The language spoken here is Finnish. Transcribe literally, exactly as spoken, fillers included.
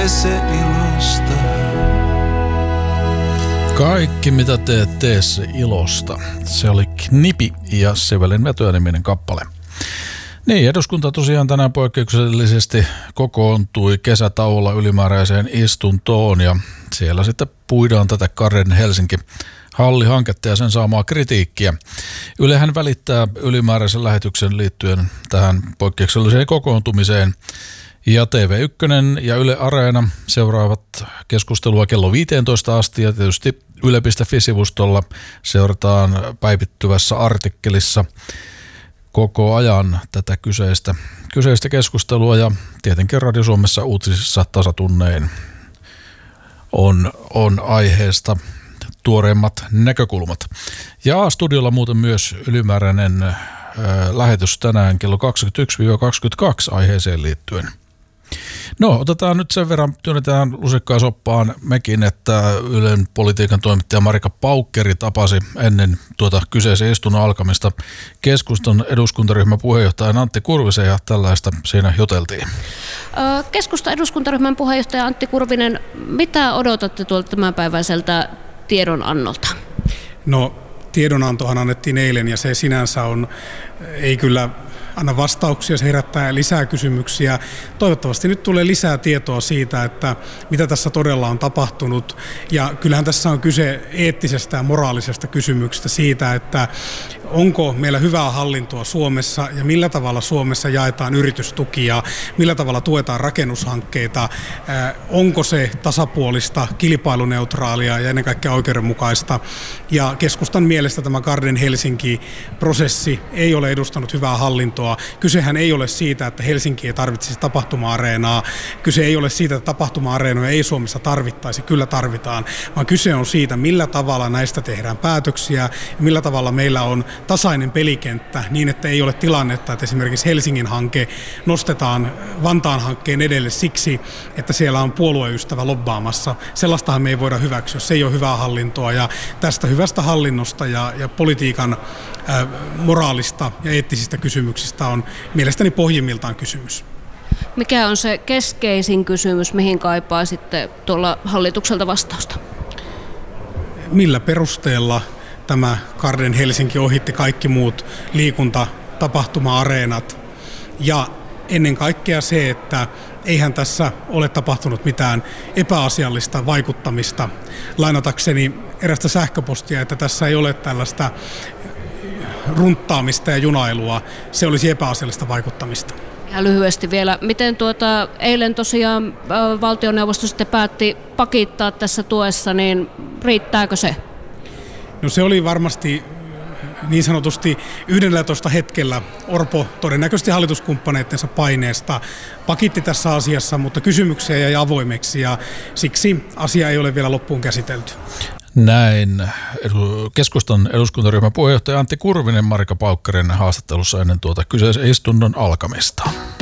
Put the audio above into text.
tee se ilosta. Kaikki mitä teet, tee se ilosta. Se oli Knipi ja Sevelin vetoja-niminen kappale. Niin, eduskunta tosiaan tänään poikkeuksellisesti kokoontui kesätauolla ylimääräiseen istuntoon ja siellä sitten puidaan tätä Garden Helsinki hallihanketta ja sen saamaa kritiikkiä. Ylehän välittää ylimääräisen lähetyksen liittyen tähän poikkeukselliseen kokoontumiseen. Ja T V yksi ja Yle Areena seuraavat keskustelua kello viisitoista asti ja tietysti yle piste fi-sivustolla seurataan päivittyvässä artikkelissa koko ajan tätä kyseistä, kyseistä keskustelua ja tietenkin Radio Suomessa uutisissa tasatunnein on, on aiheesta tuoreimmat näkökulmat. Ja studiolla muuten myös ylimääräinen ää, lähetys tänään kello kaksikymmentäyksi kaksikymmentäkaksi aiheeseen liittyen. No, otetaan nyt sen verran, työnnetään lusikkaa soppaan mekin, että Ylen politiikan toimittaja Marika Paukkeri tapasi ennen tuota kyseisen istunnon alkamista keskustan eduskuntaryhmän puheenjohtajan Antti Kurvisen ja tällaista siinä juteltiin. Keskustan eduskuntaryhmän puheenjohtaja Antti Kurvinen, mitä odotatte tuolta tämänpäiväiseltä tiedonannolta? No, tiedonantohan annettiin eilen ja se sinänsä on, ei kyllä anna vastauksia, se herättää lisää kysymyksiä. Toivottavasti nyt tulee lisää tietoa siitä, että mitä tässä todella on tapahtunut. Ja kyllähän tässä on kyse eettisestä ja moraalisesta kysymyksestä siitä, että onko meillä hyvää hallintoa Suomessa ja millä tavalla Suomessa jaetaan yritystukia, millä tavalla tuetaan rakennushankkeita, onko se tasapuolista, kilpailuneutraalia ja ennen kaikkea oikeudenmukaista. Ja keskustan mielestä tämä Garden Helsinki-prosessi ei ole edustanut hyvää hallintoa. Kysehän ei ole siitä, että Helsinki ei tarvitsisi tapahtuma-areenaa. Kyse ei ole siitä, että tapahtuma-areenoja ei Suomessa tarvittaisi. Kyllä tarvitaan. Vaan kyse on siitä, millä tavalla näistä tehdään päätöksiä ja millä tavalla meillä on tasainen pelikenttä niin, että ei ole tilannetta, että esimerkiksi Helsingin hanke nostetaan Vantaan hankkeen edelle siksi, että siellä on puolueystävä lobbaamassa. Sellaistahan me ei voida hyväksyä. Se ei ole hyvää hallintoa ja tästä hyvästä hallinnosta ja, ja politiikan ää, moraalista ja eettisistä kysymyksistä on mielestäni pohjimmiltaan kysymys. Mikä on se keskeisin kysymys, mihin kaipaa sitten tuolla hallitukselta vastausta? Millä perusteella tämä Garden Helsinki ohitti kaikki muut liikuntatapahtuma-areenat ja ennen kaikkea se, että eihän tässä ole tapahtunut mitään epäasiallista vaikuttamista. Lainatakseni erästä sähköpostia, että tässä ei ole tällaista runttaamista ja junailua, se olisi epäasiallista vaikuttamista. Ja lyhyesti vielä, miten tuota, eilen tosiaan ä, valtioneuvosto sitten päätti pakittaa tässä tuessa, niin riittääkö se? No se oli varmasti niin sanotusti yhdentoista hetkellä Orpo todennäköisesti hallituskumppaneittensa paineesta pakitti tässä asiassa, mutta kysymyksiä jäi avoimeksi ja siksi asia ei ole vielä loppuun käsitelty. Näin keskustan eduskuntaryhmän puheenjohtaja Antti Kurvinen Marika Paukkarin haastattelussa ennen tuota kyseisen istunnon alkamista.